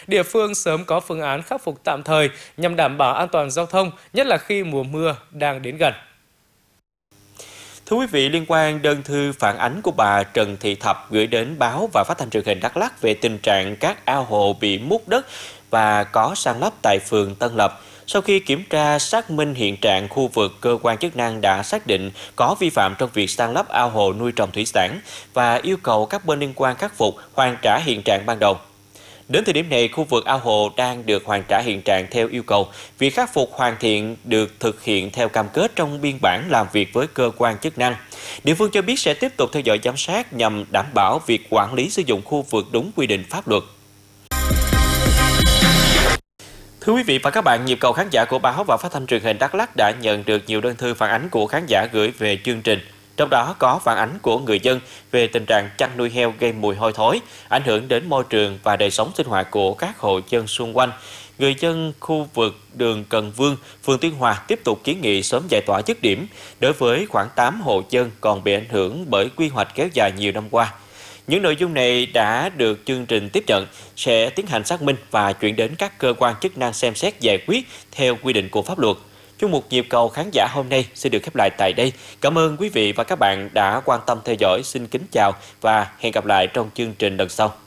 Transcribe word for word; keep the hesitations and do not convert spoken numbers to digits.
địa phương sớm có phương án khắc phục tạm thời nhằm đảm bảo an toàn giao thông, nhất là khi mùa mưa đang đến gần. Thưa quý vị, liên quan đơn thư phản ánh của bà Trần Thị Thập gửi đến báo và phát thanh truyền hình Đắk Lắk về tình trạng các ao hồ bị múc đất và có san lấp tại phường Tân Lập. Sau khi kiểm tra xác minh hiện trạng khu vực, cơ quan chức năng đã xác định có vi phạm trong việc san lấp ao hồ nuôi trồng thủy sản và yêu cầu các bên liên quan khắc phục, hoàn trả hiện trạng ban đầu. Đến thời điểm này, khu vực ao hồ đang được hoàn trả hiện trạng theo yêu cầu. Việc khắc phục hoàn thiện được thực hiện theo cam kết trong biên bản làm việc với cơ quan chức năng. Địa phương cho biết sẽ tiếp tục theo dõi giám sát nhằm đảm bảo việc quản lý sử dụng khu vực đúng quy định pháp luật. Thưa quý vị và các bạn, nhịp cầu khán giả của báo và phát thanh truyền hình Đắk Lắk đã nhận được nhiều đơn thư phản ánh của khán giả gửi về chương trình. Trong đó có phản ánh của người dân về tình trạng chăn nuôi heo gây mùi hôi thối, ảnh hưởng đến môi trường và đời sống sinh hoạt của các hộ dân xung quanh. Người dân khu vực đường Cần Vương, phường Tuyên Hòa tiếp tục kiến nghị sớm giải tỏa dứt điểm đối với khoảng tám hộ dân còn bị ảnh hưởng bởi quy hoạch kéo dài nhiều năm qua. Những nội dung này đã được chương trình tiếp nhận, sẽ tiến hành xác minh và chuyển đến các cơ quan chức năng xem xét giải quyết theo quy định của pháp luật. Chung mục nhịp cầu khán giả hôm nay sẽ được khép lại tại đây. Cảm ơn quý vị và các bạn đã quan tâm theo dõi. Xin kính chào và hẹn gặp lại trong chương trình lần sau.